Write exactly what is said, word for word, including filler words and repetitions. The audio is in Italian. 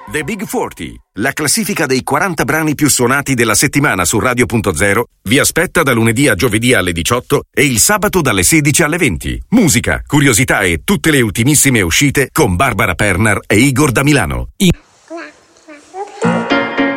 The Big quaranta, la classifica dei quaranta brani più suonati della settimana su Radio punto zero, vi aspetta da lunedì a giovedì alle diciotto e il sabato dalle sedici alle venti. Musica, curiosità e tutte le ultimissime uscite con Barbara Pernar e Igor da Milano. I-